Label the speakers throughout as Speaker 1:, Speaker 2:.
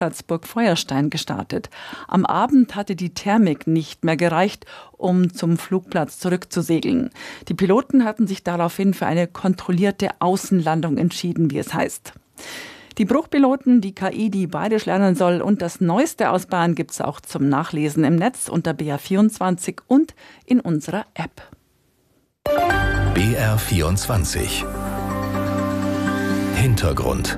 Speaker 1: Salzburg Feuerstein gestartet. Am Abend hatte die Thermik nicht mehr gereicht, um zum Flugplatz zurückzusegeln. Die Piloten hatten sich daraufhin für eine kontrollierte Außenlandung entschieden, wie es heißt. Die Bruchpiloten, die KI, die Bayerisch lernen soll und das Neueste aus Bayern gibt es auch zum Nachlesen im Netz unter BR24 und in unserer App.
Speaker 2: BR24 Hintergrund.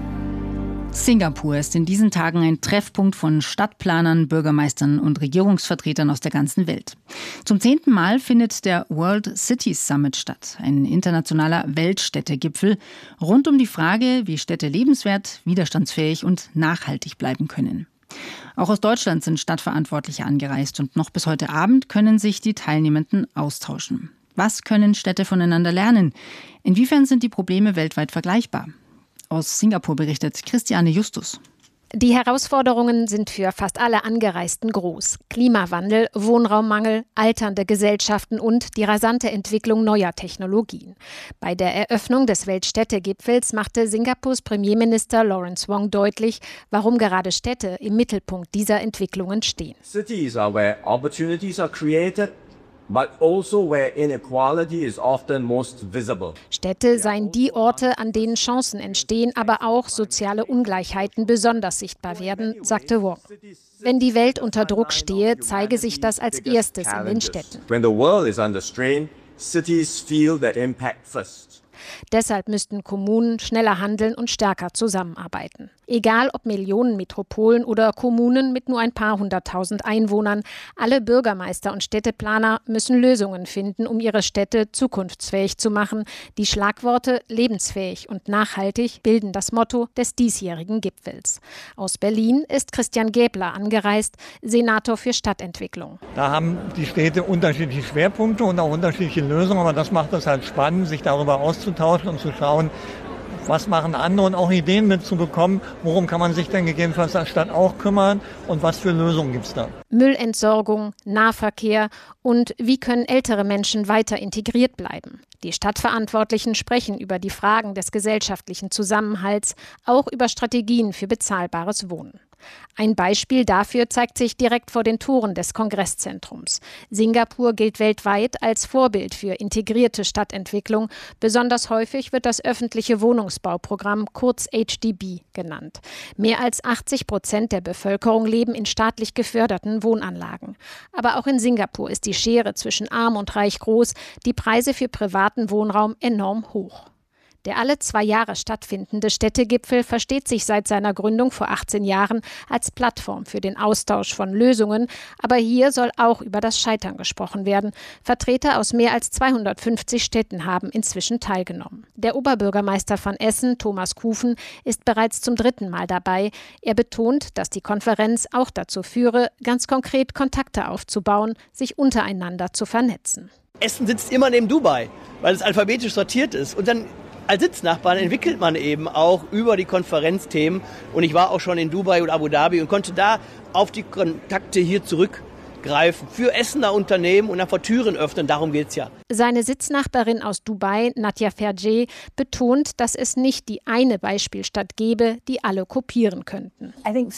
Speaker 3: Singapur ist in diesen Tagen ein Treffpunkt von Stadtplanern, Bürgermeistern und Regierungsvertretern aus der ganzen Welt. Zum 10. Mal findet der World Cities Summit statt, ein internationaler Weltstädtegipfel rund um die Frage, wie Städte lebenswert, widerstandsfähig und nachhaltig bleiben können. Auch aus Deutschland sind Stadtverantwortliche angereist und noch bis heute Abend können sich die Teilnehmenden austauschen. Was können Städte voneinander lernen? Inwiefern sind die Probleme weltweit vergleichbar? Aus Singapur berichtet Christiane Justus.
Speaker 4: Die Herausforderungen sind für fast alle Angereisten groß. Klimawandel, Wohnraummangel, alternde Gesellschaften und die rasante Entwicklung neuer Technologien. Bei der Eröffnung des Weltstädtegipfels machte Singapurs Premierminister Lawrence Wong deutlich, warum gerade Städte im Mittelpunkt dieser Entwicklungen stehen.
Speaker 5: Cities are where opportunities are created, but also where inequality is often most visible.
Speaker 4: Städte seien die Orte, an denen Chancen entstehen, aber auch soziale Ungleichheiten besonders sichtbar werden, sagte Wong. Wenn die Welt unter Druck stehe, zeige sich das als erstes in den Städten.
Speaker 5: When the world is under strain, cities feel that impact first.
Speaker 4: Deshalb müssten Kommunen schneller handeln und stärker zusammenarbeiten. Egal ob Millionenmetropolen oder Kommunen mit nur ein paar hunderttausend Einwohnern, alle Bürgermeister und Städteplaner müssen Lösungen finden, um ihre Städte zukunftsfähig zu machen. Die Schlagworte lebensfähig und nachhaltig bilden das Motto des diesjährigen Gipfels. Aus Berlin ist Christian Gäbler angereist, Senator für Stadtentwicklung.
Speaker 6: Da haben die Städte unterschiedliche Schwerpunkte und auch unterschiedliche Lösungen, aber das macht es halt spannend, sich darüber auszutauschen und zu schauen, was machen andere und auch Ideen mitzubekommen, worum kann man sich denn gegebenenfalls als Stadt auch kümmern und was für Lösungen gibt es da.
Speaker 4: Müllentsorgung, Nahverkehr und wie können ältere Menschen weiter integriert bleiben. Die Stadtverantwortlichen sprechen über die Fragen des gesellschaftlichen Zusammenhalts, auch über Strategien für bezahlbares Wohnen. Ein Beispiel dafür zeigt sich direkt vor den Toren des Kongresszentrums. Singapur gilt weltweit als Vorbild für integrierte Stadtentwicklung. Besonders häufig wird das öffentliche Wohnungsbauprogramm, kurz HDB, genannt. Mehr als 80% der Bevölkerung leben in staatlich geförderten Wohnanlagen. Aber auch in Singapur ist die Schere zwischen Arm und Reich groß, die Preise für privaten Wohnraum enorm hoch. Der alle 2 Jahre stattfindende Städtegipfel versteht sich seit seiner Gründung vor 18 Jahren als Plattform für den Austausch von Lösungen. Aber hier soll auch über das Scheitern gesprochen werden. Vertreter aus mehr als 250 Städten haben inzwischen teilgenommen. Der Oberbürgermeister von Essen, Thomas Kufen, ist bereits zum 3. Mal dabei. Er betont, dass die Konferenz auch dazu führe, ganz konkret Kontakte aufzubauen, sich untereinander zu vernetzen.
Speaker 7: Essen sitzt immer neben Dubai, weil es alphabetisch sortiert ist. Und dann als Sitznachbarn entwickelt man eben auch über die Konferenzthemen. Und ich war auch schon in Dubai und Abu Dhabi und konnte da auf die Kontakte hier zurückgreifen für Essener Unternehmen und einfach Türen öffnen. Darum geht's ja.
Speaker 4: Seine Sitznachbarin aus Dubai, Nadia Ferjeh, betont, dass es nicht die eine Beispielstadt gäbe, die alle kopieren könnten.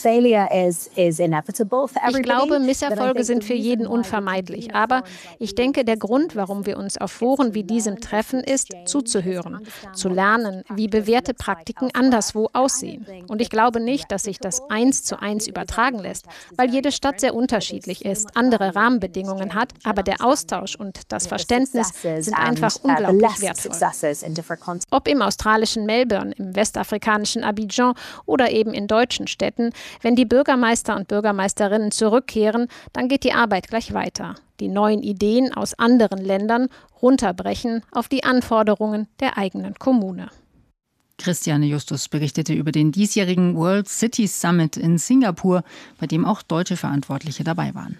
Speaker 4: Ich glaube, Misserfolge sind für jeden unvermeidlich. Aber ich denke, der Grund, warum wir uns auf Foren wie diesem treffen, ist, zuzuhören, zu lernen, wie bewährte Praktiken anderswo aussehen. Und ich glaube nicht, dass sich das 1:1 übertragen lässt, weil jede Stadt sehr unterschiedlich ist, andere Rahmenbedingungen hat, aber der Austausch und das Verständnis sind einfach unglaublich wertvoll. Ob im australischen Melbourne, im westafrikanischen Abidjan oder eben in deutschen Städten, wenn die Bürgermeister und Bürgermeisterinnen zurückkehren, dann geht die Arbeit gleich weiter. Die neuen Ideen aus anderen Ländern runterbrechen auf die Anforderungen der eigenen Kommune.
Speaker 3: Christiane Justus berichtete über den diesjährigen World Cities Summit in Singapur, bei dem auch deutsche Verantwortliche dabei waren.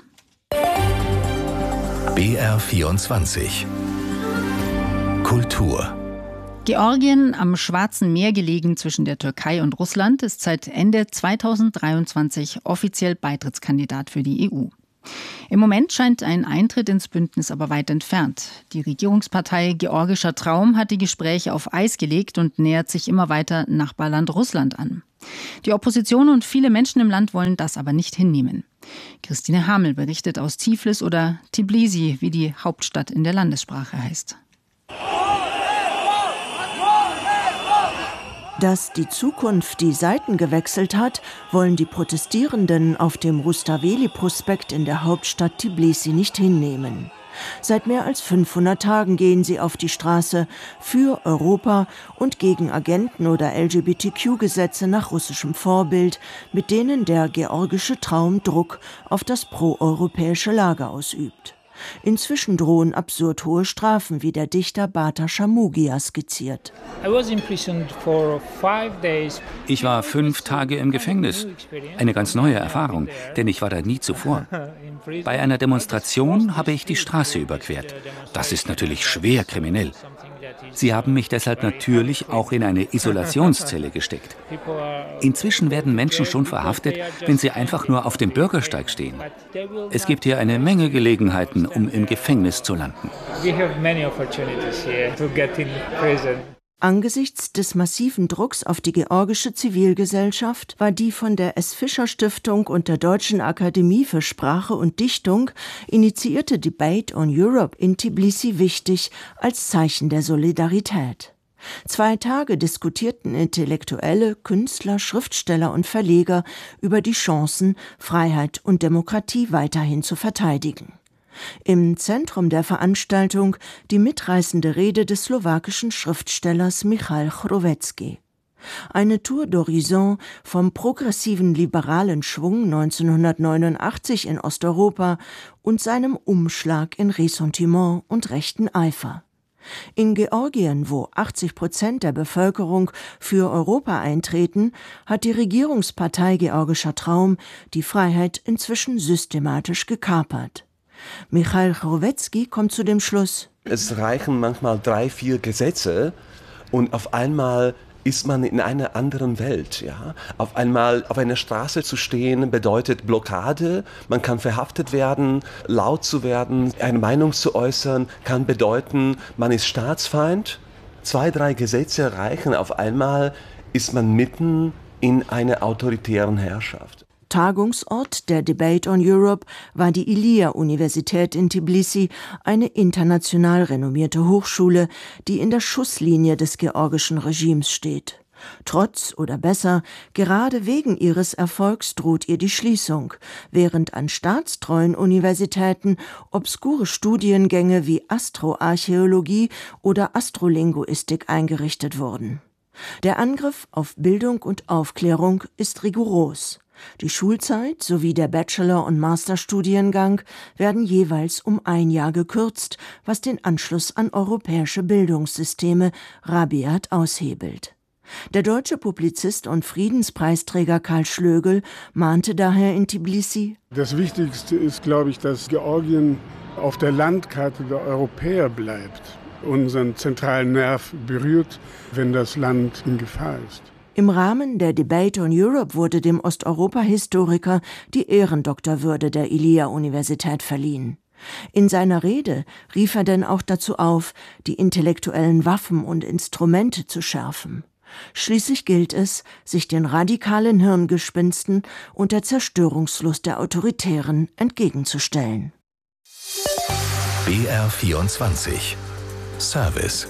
Speaker 2: BR24 Kultur.
Speaker 3: Georgien, am Schwarzen Meer gelegen zwischen der Türkei und Russland, ist seit Ende 2023 offiziell Beitrittskandidat für die EU. Im Moment scheint ein Eintritt ins Bündnis aber weit entfernt. Die Regierungspartei Georgischer Traum hat die Gespräche auf Eis gelegt und nähert sich immer weiter Nachbarland Russland an. Die Opposition und viele Menschen im Land wollen das aber nicht hinnehmen. Christine Hamel berichtet aus Tiflis oder Tbilisi, wie die Hauptstadt in der Landessprache heißt.
Speaker 8: Dass die Zukunft die Seiten gewechselt hat, wollen die Protestierenden auf dem Rustaveli-Prospekt in der Hauptstadt Tbilisi nicht hinnehmen. Seit mehr als 500 Tagen gehen sie auf die Straße für Europa und gegen Agenten- oder LGBTQ-Gesetze nach russischem Vorbild, mit denen der georgische Traum Druck auf das proeuropäische Lager ausübt. Inzwischen drohen absurd hohe Strafen, wie der Dichter Bata Shamugia skizziert.
Speaker 9: Ich war 5 Tage im Gefängnis. Eine ganz neue Erfahrung, denn ich war da nie zuvor. Bei einer Demonstration habe ich die Straße überquert. Das ist natürlich schwer kriminell. Sie haben mich deshalb natürlich auch in eine Isolationszelle gesteckt. Inzwischen werden Menschen schon verhaftet, wenn sie einfach nur auf dem Bürgersteig stehen. Es gibt hier eine Menge Gelegenheiten, um im Gefängnis zu landen.
Speaker 8: Angesichts des massiven Drucks auf die georgische Zivilgesellschaft war die von der S. Fischer Stiftung und der Deutschen Akademie für Sprache und Dichtung initiierte Debate on Europe in Tbilisi wichtig als Zeichen der Solidarität. 2 Tage diskutierten Intellektuelle, Künstler, Schriftsteller und Verleger über die Chancen, Freiheit und Demokratie weiterhin zu verteidigen. Im Zentrum der Veranstaltung die mitreißende Rede des slowakischen Schriftstellers Michal Chrovetzky. Eine Tour d'Horizon vom progressiven liberalen Schwung 1989 in Osteuropa und seinem Umschlag in Ressentiment und rechten Eifer. In Georgien, wo 80% der Bevölkerung für Europa eintreten, hat die Regierungspartei Georgischer Traum die Freiheit inzwischen systematisch gekapert. Michal Chrovetzky kommt zu dem Schluss:
Speaker 10: Es reichen manchmal 3, 4 Gesetze und auf einmal ist man in einer anderen Welt. Ja? Auf einmal auf einer Straße zu stehen bedeutet Blockade, man kann verhaftet werden, laut zu werden, eine Meinung zu äußern, kann bedeuten, man ist Staatsfeind. 2, 3 Gesetze reichen, auf einmal ist man mitten in einer autoritären Herrschaft.
Speaker 8: Tagungsort der Debate on Europe war die Ilia-Universität in Tbilisi, eine international renommierte Hochschule, die in der Schusslinie des georgischen Regimes steht. Trotz oder besser, gerade wegen ihres Erfolgs droht ihr die Schließung, während an staatstreuen Universitäten obskure Studiengänge wie Astroarchäologie oder Astrolinguistik eingerichtet wurden. Der Angriff auf Bildung und Aufklärung ist rigoros. Die Schulzeit sowie der Bachelor- und Masterstudiengang werden jeweils um 1 Jahr gekürzt, was den Anschluss an europäische Bildungssysteme rabiat aushebelt. Der deutsche Publizist und Friedenspreisträger Karl Schlögel mahnte daher in Tbilisi:
Speaker 11: Das Wichtigste ist, glaube ich, dass Georgien auf der Landkarte der Europäer bleibt, unseren zentralen Nerv berührt, wenn das Land in Gefahr ist.
Speaker 8: Im Rahmen der Debate on Europe wurde dem Osteuropa-Historiker die Ehrendoktorwürde der Ilia-Universität verliehen. In seiner Rede rief er denn auch dazu auf, die intellektuellen Waffen und Instrumente zu schärfen. Schließlich gilt es, sich den radikalen Hirngespinsten und der Zerstörungslust der Autoritären entgegenzustellen.
Speaker 2: BR24 Service.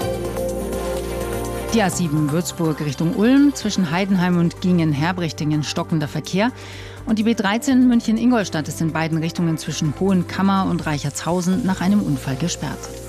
Speaker 3: Die A7 Würzburg Richtung Ulm, zwischen Heidenheim und Gingen-Herbrichtingen stockender Verkehr. Und die B13 München-Ingolstadt ist in beiden Richtungen zwischen Hohenkammer und Reichertshausen nach einem Unfall gesperrt.